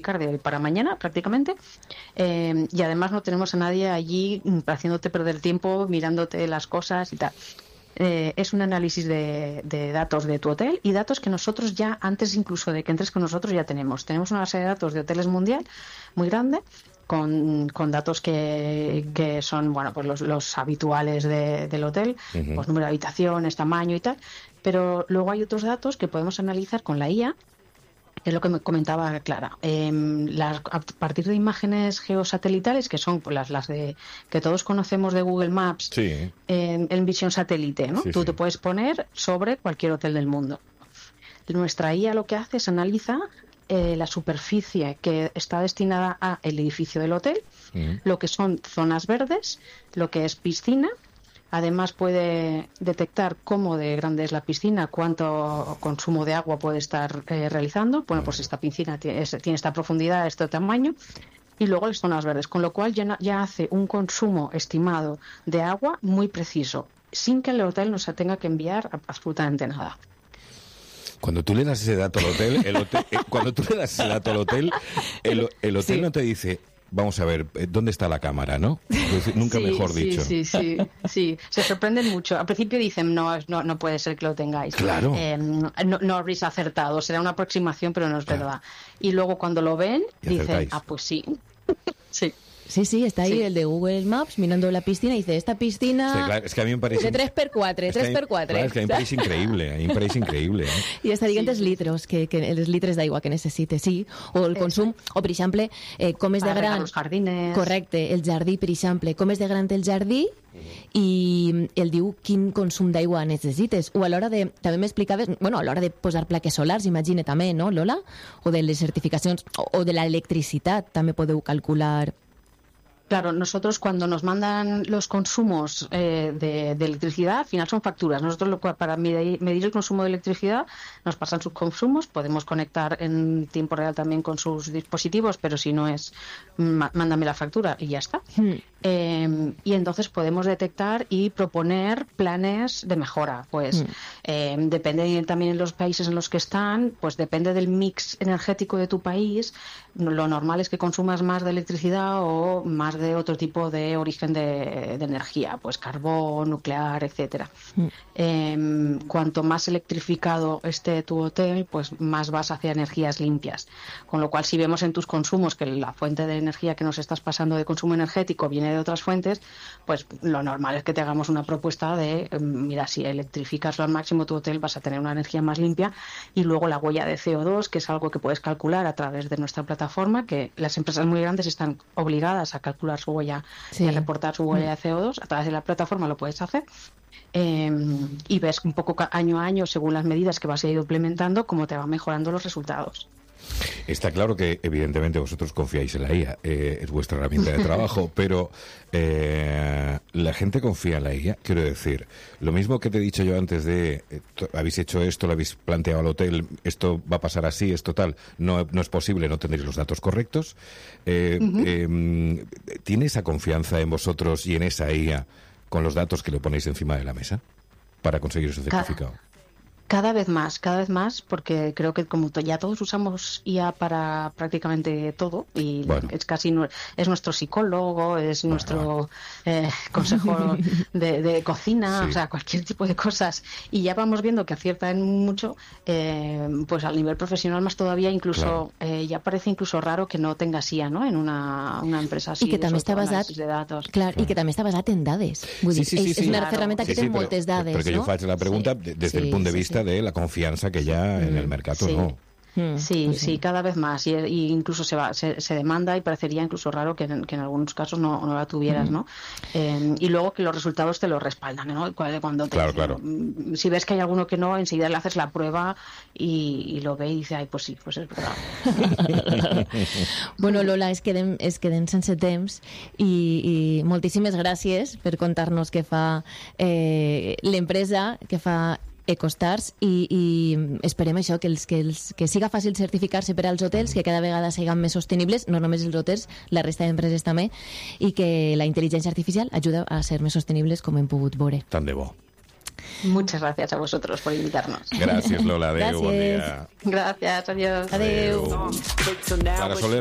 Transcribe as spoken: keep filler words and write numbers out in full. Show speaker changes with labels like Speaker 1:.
Speaker 1: de hoy para mañana prácticamente, eh, y además no tenemos a nadie allí haciéndote perder tiempo, mirándote las cosas y tal. Eh, es un análisis de, de datos de tu hotel y datos que nosotros ya, antes incluso de que entres con nosotros, ya tenemos. Tenemos una base de datos de hoteles mundial muy grande, con, con datos que, que son, bueno, pues los, los habituales de, del hotel, uh-huh. pues número de habitaciones, tamaño y tal, pero luego hay otros datos que podemos analizar con la I A. Es lo que me comentaba Clara. Eh, las, a partir de imágenes geosatelitales, que son las, las de que todos conocemos de Google Maps,
Speaker 2: sí.
Speaker 1: en, en visión satélite, ¿no?
Speaker 2: Sí,
Speaker 1: Tú
Speaker 2: sí.
Speaker 1: te puedes poner sobre cualquier hotel del mundo. Nuestra I A lo que hace es analiza eh, la superficie que está destinada a el edificio del hotel, mm. lo que son zonas verdes, lo que es piscina. Además puede detectar cómo de grande es la piscina, cuánto consumo de agua puede estar eh, realizando. Bueno, pues esta piscina tiene, tiene esta profundidad, este tamaño. Y luego las zonas verdes, con lo cual ya, ya hace un consumo estimado de agua muy preciso, sin que el hotel nos tenga que enviar absolutamente nada.
Speaker 2: Cuando tú le das ese dato al hotel, el hotel eh, cuando tú le das ese dato al hotel, el, el hotel sí. no te dice... Vamos a ver, ¿dónde está la cámara, no? Pues, nunca
Speaker 1: sí,
Speaker 2: mejor
Speaker 1: sí,
Speaker 2: dicho.
Speaker 1: Sí, sí, sí. Se sorprenden mucho. Al principio dicen, no, no, no puede ser que lo tengáis.
Speaker 2: Claro.
Speaker 1: Eh, no, no habréis acertado. Será una aproximación, pero no es claro. verdad. Y luego cuando lo ven, y dicen, acertáis. ah, pues sí. sí.
Speaker 3: Sí, sí, está ahí sí. el de Google Maps mirando la piscina y dice, esta piscina...
Speaker 2: Sí, claro, es que a mí me parece...
Speaker 3: De tres per quatre, tres per quatre.
Speaker 2: Clar, és que a mi em pareix increïble, a mi em pareix increïble. Eh?
Speaker 3: I està dient sí. els litres, que, que els litres d'aigua que necessite, sí. O el consum, o per exemple, eh, com és de gran...
Speaker 1: Els jardines...
Speaker 3: Correcte, el jardí, per exemple, com és de gran el jardí i el diu quin consum d'aigua necessites. O a l'hora de... També m'explicaves, bueno, a l'hora de posar plaques solars, imagina també, no, Lola? O de les certificacions, o, o de l'electricitat, també podeu calcular...
Speaker 1: Claro, nosotros cuando nos mandan los consumos eh, de, de electricidad, al final son facturas. Nosotros lo, para medir, medir el consumo de electricidad nos pasan sus consumos, podemos conectar en tiempo real también con sus dispositivos, pero si no es, mándame la factura y ya está. Hmm. Eh, y entonces podemos detectar y proponer planes de mejora. Pues hmm. eh, depende también en los países en los que están, pues depende del mix energético de tu país. Lo normal es que consumas más de electricidad o más de otro tipo de origen de, de energía, pues carbón, nuclear, etcétera. Mm. Eh, cuanto más electrificado esté tu hotel, pues más vas hacia energías limpias. Con lo cual, si vemos en tus consumos que la fuente de energía que nos estás pasando de consumo energético viene de otras fuentes, pues lo normal es que te hagamos una propuesta de, mira, si electrificas al máximo tu hotel vas a tener una energía más limpia, y luego la huella de C O dos, que es algo que puedes calcular a través de nuestra plataforma, que las empresas muy grandes están obligadas a calcular su huella sí. y a reportar su huella de C O dos. A través de la plataforma lo puedes hacer. Eh, y ves un poco año a año, según las medidas que vas a ir implementando, cómo te van mejorando los resultados.
Speaker 2: Está claro que evidentemente vosotros confiáis en la I A, eh, es vuestra herramienta de trabajo, pero eh, la gente confía en la I A. Quiero decir, lo mismo que te he dicho yo antes de eh, habéis hecho esto, lo habéis planteado al hotel, esto va a pasar así, esto tal, no, no es posible, no tendréis los datos correctos. Eh, uh-huh. eh, ¿Tiene esa confianza en vosotros y en esa I A con los datos que le ponéis encima de la mesa para conseguir ese certificado?
Speaker 1: Cada vez más, cada vez más, porque creo que como ya todos usamos I A para prácticamente todo, y bueno. es casi es nuestro psicólogo, es bueno, nuestro bueno. Eh, consejo de, de cocina, sí. o sea, cualquier tipo de cosas, y ya vamos viendo que aciertan mucho, eh, pues al nivel profesional más todavía, incluso claro. eh, ya parece incluso raro que no tengas I A, no?, en una, una empresa así.
Speaker 3: I que també està basat,
Speaker 1: de datos.
Speaker 3: Clar, i que també està basat en dades. Vull
Speaker 2: sí,
Speaker 3: dir,
Speaker 2: sí, sí,
Speaker 3: és,
Speaker 2: sí,
Speaker 3: és una
Speaker 2: claro.
Speaker 3: herramienta que
Speaker 2: sí, sí,
Speaker 3: té moltes dades,
Speaker 2: perquè
Speaker 3: no?
Speaker 2: jo faig la pregunta sí. des del
Speaker 3: sí,
Speaker 2: punt de
Speaker 3: sí,
Speaker 2: vista
Speaker 3: sí.
Speaker 2: de la confianza que ya mm. en el mercado, sí. ¿no?
Speaker 1: Sí, pues sí, sí, cada vez más, y, y incluso se, va, se, se demanda, y parecería incluso raro que en, que en algunos casos no, no la tuvieras, ¿no? Eh, y luego que los resultados te lo respaldan, ¿no? Cuando te,
Speaker 2: claro, claro.
Speaker 1: Si ves que hay alguno que no, enseguida le haces la prueba y, y lo ve y dice, ay, pues sí, pues es verdad.
Speaker 3: Bueno, Lola, es quedem, es quedem sense temps i, i moltíssimes gràcies per contar-nos què fa eh, l'empresa, què fa Ecostars, i, i esperem això, que, els, que, els, que siga fàcil certificar-se per als hotels, que cada vegada siguin més sostenibles, no només els hotels, la resta d'empreses també, i que la intel·ligència artificial ajuda a ser més sostenibles, com hem pogut veure.
Speaker 2: Tant de bo.
Speaker 1: Muchas gracias a vosotros por invitarnos.
Speaker 2: Gràcies, Lola. Adéu, bon dia.
Speaker 1: Gràcies, adiós.
Speaker 3: Adéu.
Speaker 2: Clara Soler.